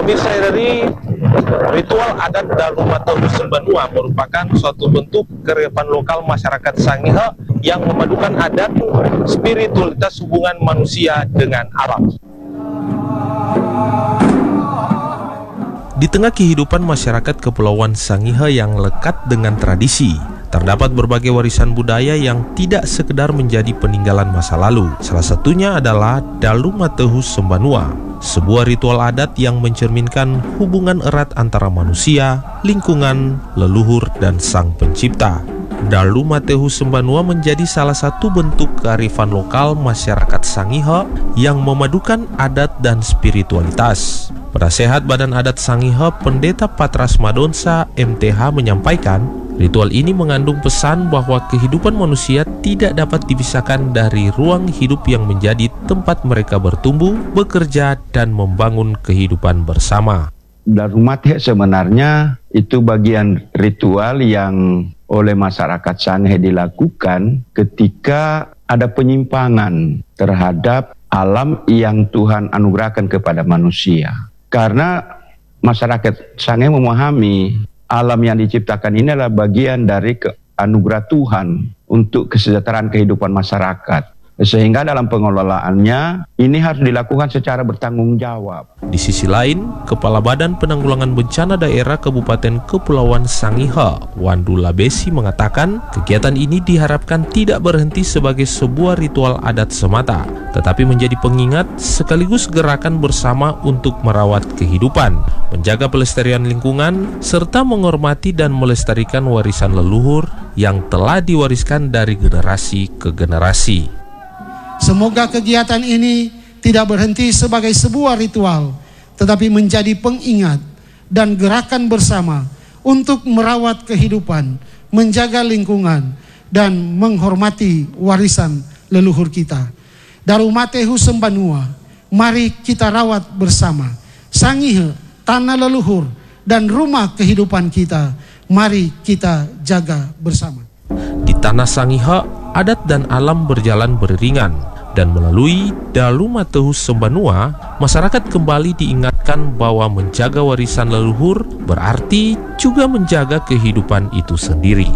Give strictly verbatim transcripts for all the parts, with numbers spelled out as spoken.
Pemirsa dari ritual adat Dalumatehu Sembanua merupakan suatu bentuk kearifan lokal masyarakat Sangihe yang memadukan adat, spiritualitas hubungan manusia dengan alam. Di tengah kehidupan masyarakat Kepulauan Sangihe yang lekat dengan tradisi, terdapat berbagai warisan budaya yang tidak sekedar menjadi peninggalan masa lalu. Salah satunya adalah Dalumatehu Sembanua, sebuah ritual adat yang mencerminkan hubungan erat antara manusia, lingkungan, leluhur, dan Sang Pencipta. Dalumatehu Sembanua menjadi salah satu bentuk kearifan lokal masyarakat Sangihe yang memadukan adat dan spiritualitas. Penasehat Badan Adat Sangihe, Pendeta Patras Madonsa M T H menyampaikan, ritual ini mengandung pesan bahwa kehidupan manusia tidak dapat dipisahkan dari ruang hidup yang menjadi tempat mereka bertumbuh, bekerja, dan membangun kehidupan bersama. Dalumatehu sebenarnya itu bagian ritual yang oleh masyarakat Sangihe dilakukan ketika ada penyimpangan terhadap alam yang Tuhan anugerahkan kepada manusia. Karena masyarakat Sangihe memahami alam yang diciptakan ini adalah bagian dari anugerah Tuhan untuk kesejahteraan kehidupan masyarakat. Sehingga dalam pengelolaannya ini harus dilakukan secara bertanggung jawab. Di sisi lain, Kepala Badan Penanggulangan Bencana Daerah Kabupaten Kepulauan Sangihe, Wandu Labesi mengatakan, kegiatan ini diharapkan tidak berhenti sebagai sebuah ritual adat semata, tetapi menjadi pengingat sekaligus gerakan bersama untuk merawat kehidupan, menjaga pelestarian lingkungan, serta menghormati dan melestarikan warisan leluhur yang telah diwariskan dari generasi ke generasi. Semoga kegiatan ini tidak berhenti sebagai sebuah ritual, tetapi menjadi pengingat dan gerakan bersama untuk merawat kehidupan, menjaga lingkungan, dan menghormati warisan leluhur kita. Dalumatehu Sembanua, mari kita rawat bersama. Sangihe, tanah leluhur, dan rumah kehidupan kita, mari kita jaga bersama. Di tanah Sangihe, adat dan alam berjalan beriringan, dan melalui Dalumatehu Sembanua, masyarakat kembali diingatkan bahwa menjaga warisan leluhur berarti juga menjaga kehidupan itu sendiri.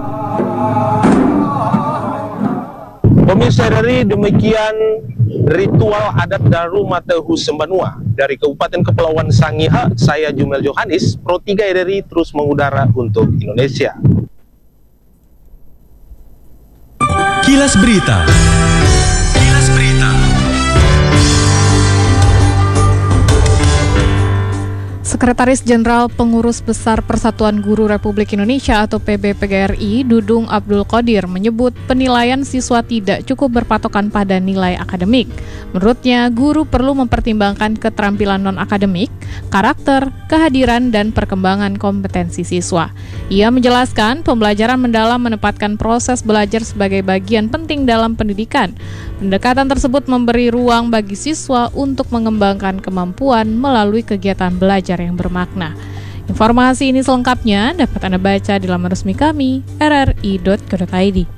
Pemirsa dari demikian ritual adat Dalumatehu Sembanua dari Kabupaten Kepulauan Sangihe, saya Jumel Johannes, Pro tiga R R I terus mengudara untuk Indonesia. Kilas Berita. Kilas Berita. Sekretaris Jenderal Pengurus Besar Persatuan Guru Republik Indonesia atau P B P G R I, Dudung Abdul Qadir, menyebut penilaian siswa tidak cukup berpatokan pada nilai akademik. Menurutnya, guru perlu mempertimbangkan keterampilan non-akademik, karakter, kehadiran, dan perkembangan kompetensi siswa. Ia menjelaskan pembelajaran mendalam menempatkan proses belajar sebagai bagian penting dalam pendidikan. Pendekatan tersebut memberi ruang bagi siswa untuk mengembangkan kemampuan melalui kegiatan belajar yang bermakna. Informasi ini selengkapnya dapat Anda baca di laman resmi kami, r r i dot co dot i d.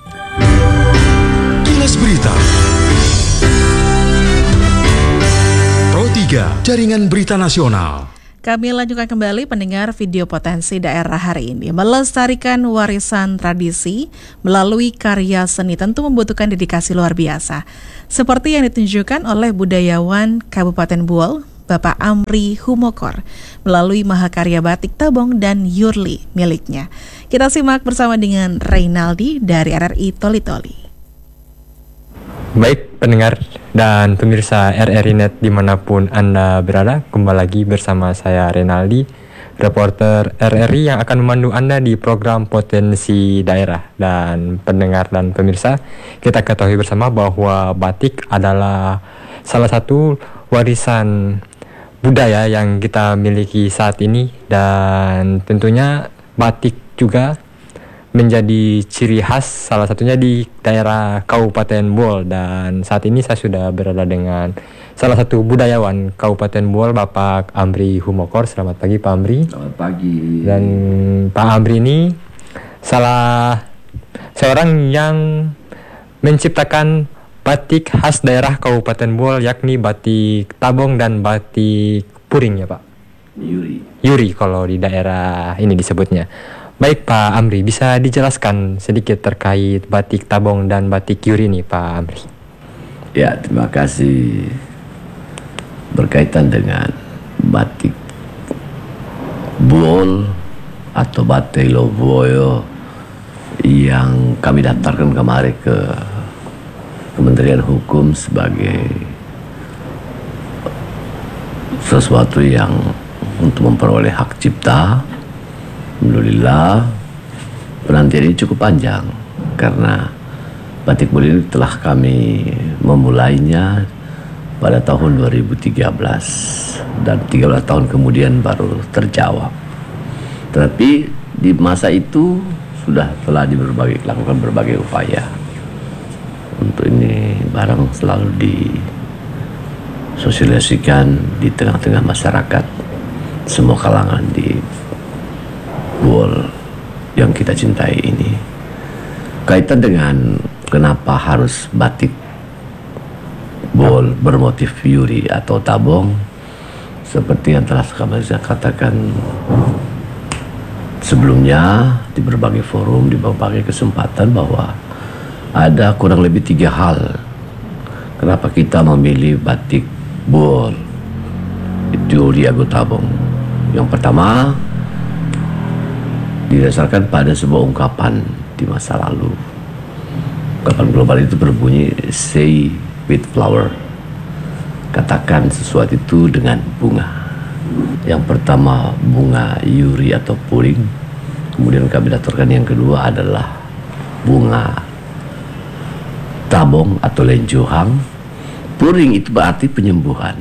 Kilas Berita. Pro tiga, Jaringan Berita Nasional. Kami lanjutkan kembali pendengar video potensi daerah hari ini. Melestarikan warisan tradisi melalui karya seni tentu membutuhkan dedikasi luar biasa. Seperti yang ditunjukkan oleh budayawan Kabupaten Buol, Bapak Amri Humokor, melalui mahakarya batik tabong dan yurli miliknya. Kita simak bersama dengan Reynaldi dari R R I Toli Toli. Baik pendengar dan pemirsa R R I Net dimanapun Anda berada, kembali lagi bersama saya Reynaldi, reporter R R I yang akan memandu Anda di program Potensi Daerah. Dan pendengar dan pemirsa, kita ketahui bersama bahwa batik adalah salah satu warisan budaya yang kita miliki saat ini, dan tentunya batik juga menjadi ciri khas salah satunya di daerah Kabupaten Buol. Dan saat ini saya sudah berada dengan salah satu budayawan Kabupaten Buol, Bapak Amri Humokor. Selamat pagi Pak Amri. Selamat pagi. Dan Pak Amri ini salah seorang yang menciptakan batik khas daerah Kabupaten Buol, yakni batik tabong dan batik puring ya Pak? Yuri. Yuri kalau di daerah ini disebutnya. Baik Pak Amri, bisa dijelaskan sedikit terkait batik Tabong dan batik Yuri nih Pak Amri? Ya, terima kasih. Berkaitan dengan batik Buol atau batik Loboyo yang kami daftarkan kemarin ke Kementerian Hukum sebagai sesuatu yang untuk memperoleh hak cipta. Alhamdulillah penantian ini cukup panjang karena batik Buol ini telah kami memulainya pada tahun dua ribu tiga belas dan tiga belas tahun kemudian baru terjawab. Tetapi di masa itu sudah telah berbagai, lakukan berbagai upaya untuk ini barang selalu disosialisasikan di tengah-tengah masyarakat semua kalangan di Buol yang kita cintai ini. Kaitan dengan kenapa harus batik Buol bermotif Yuri atau Tabong, seperti yang telah kami katakan sebelumnya di berbagai forum, di berbagai kesempatan, bahwa ada kurang lebih tiga hal kenapa kita memilih batik Buol Yuri atau Tabong. Yang pertama didasarkan pada sebuah ungkapan di masa lalu. Ungkapan global itu berbunyi say with flower, katakan sesuatu itu dengan bunga. Yang pertama bunga Yuri atau puring, kemudian kami daftarkan yang kedua adalah bunga Tabong atau lenjuhang. Puring itu berarti penyembuhan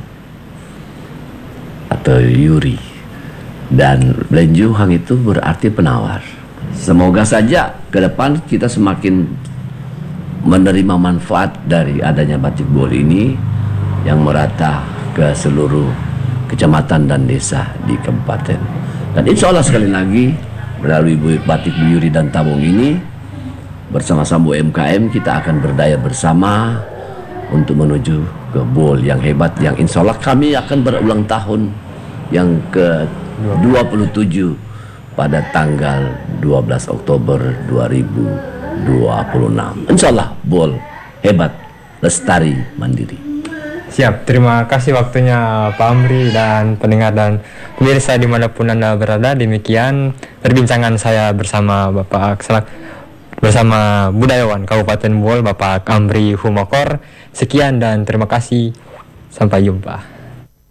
atau Yuri, dan lenjuhang itu berarti penawar. Semoga saja ke depan kita semakin menerima manfaat dari adanya batik Buol ini yang merata ke seluruh kecamatan dan desa di kabupaten. Dan insya Allah sekali lagi melalui batik Yuri dan Tabong ini bersama-sama U M K M kita akan berdaya bersama untuk menuju ke Buol yang hebat, yang insya Allah kami akan berulang tahun yang ke dua puluh tujuh pada tanggal dua belas Oktober dua ribu dua puluh enam. Insya Allah Buol hebat, lestari, mandiri. Siap, terima kasih waktunya Pak Amri dan pendengar dan pemirsa dimanapun Anda berada. Demikian perbincangan saya bersama Bapak Selak bersama budayawan Kabupaten Buol Bapak Amri Humokor. Sekian dan terima kasih, sampai jumpa.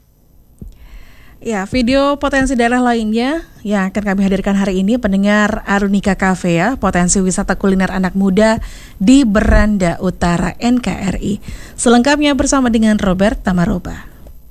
Ya, video potensi daerah lainnya yang akan kami hadirkan hari ini, pendengar, Arunika Cafe ya, potensi wisata kuliner anak muda di Beranda Utara N K R I. Selengkapnya bersama dengan Robert Tamaroba.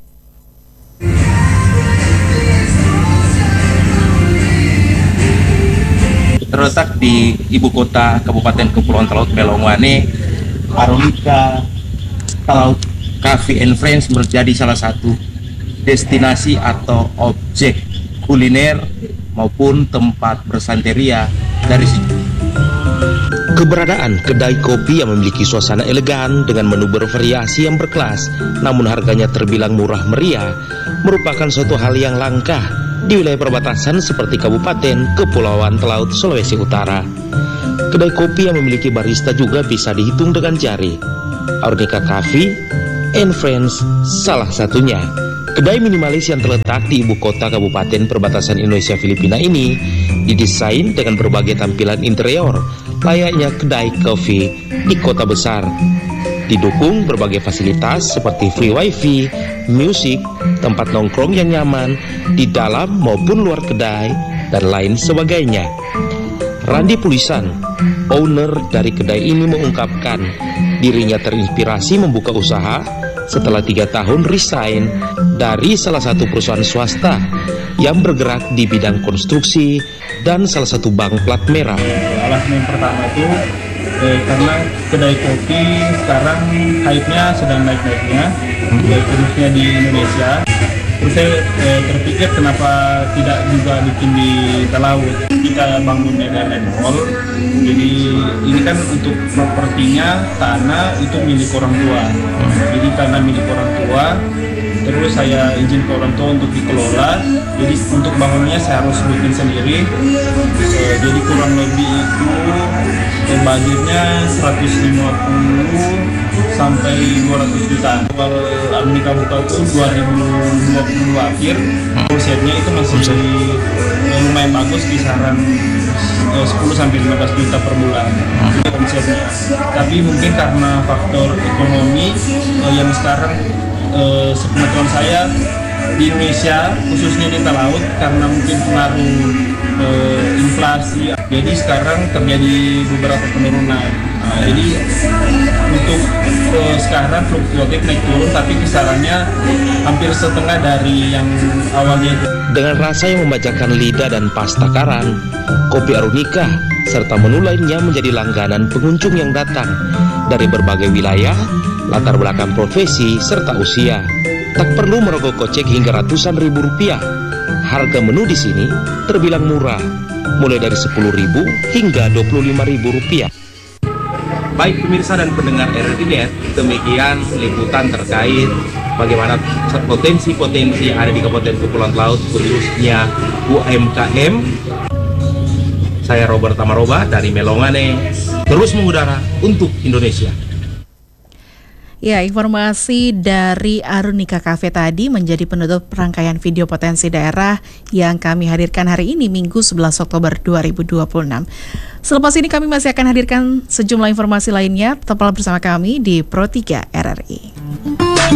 Terletak di ibu kota Kabupaten Kepulauan Talaut Pelongwane, Arunika Talaut Cafe and Friends menjadi salah satu destinasi atau objek kuliner maupun tempat bersanteria dari sini. Keberadaan kedai kopi yang memiliki suasana elegan dengan menu bervariasi yang berkelas namun harganya terbilang murah meriah merupakan suatu hal yang langka di wilayah perbatasan seperti Kabupaten Kepulauan Talaut, Sulawesi Utara. Kedai kopi yang memiliki barista juga bisa dihitung dengan jari. Arunika Cafe and Friends salah satunya. Kedai minimalis yang terletak di ibu kota Kabupaten perbatasan Indonesia Filipina ini didesain dengan berbagai tampilan interior layaknya kedai kopi di kota besar. Didukung berbagai fasilitas seperti free wifi, musik, tempat nongkrong yang nyaman di dalam maupun luar kedai, dan lain sebagainya. Randi Pulisan, owner dari kedai ini, mengungkapkan dirinya terinspirasi membuka usaha setelah tiga tahun resign dari salah satu perusahaan swasta yang bergerak di bidang konstruksi dan salah satu bank plat merah. Alasan yang pertama itu eh, karena kedai kopi sekarang hype-nya sedang naik-naiknya, hmm. eh, khususnya di Indonesia. Terus saya eh, terpikir kenapa tidak juga bikin di Talaut. Kita bangun di Land Mall, jadi ini kan untuk propertinya tanah itu milik orang tua. Jadi tanah milik orang tua terus saya izin ke orang tua untuk dikelola. Jadi untuk bangunnya saya harus bikin sendiri. Uh, jadi kurang lebih itu uh, budgetnya seratus lima puluh sampai dua ratus juta. Awal Arunika buka itu dua ribu dua puluh akhir. Konsepnya itu masih uh, lumayan bagus, kisaran uh, sepuluh sampai lima belas juta per bulan. Itu konsepnya. Tapi mungkin karena faktor ekonomi uh, yang sekarang uh, sepengetahuan saya di Indonesia, khususnya di Talaut, karena mungkin pengaruh uh, inflasi, jadi sekarang terjadi beberapa penurunan. Nah, jadi untuk uh, sekarang fluktuatif naik turun, tapi kisarannya hampir setengah dari yang awalnya. Dengan rasa yang memanjakan lidah dan pas takaran, kopi Arunika serta menu lainnya menjadi langganan pengunjung yang datang dari berbagai wilayah, latar belakang profesi, serta usia. Tak perlu merogoh kocek hingga ratusan ribu rupiah. Harga menu di sini terbilang murah, mulai dari sepuluh ribu hingga dua puluh lima ribu rupiah. Baik pemirsa dan pendengar R R I Net, demikian liputan terkait bagaimana potensi-potensi ada di Kabupaten Kepulauan Talaut, khususnya U M K M. Saya Robert Tamaroba dari Melongane, terus mengudara untuk Indonesia. Ya, informasi dari Arunika Cafe tadi menjadi penutup rangkaian video potensi daerah yang kami hadirkan hari ini, Minggu sebelas Oktober dua ribu dua puluh enam. Selepas ini kami masih akan hadirkan sejumlah informasi lainnya. Tetaplah bersama kami di Pro tiga R R I.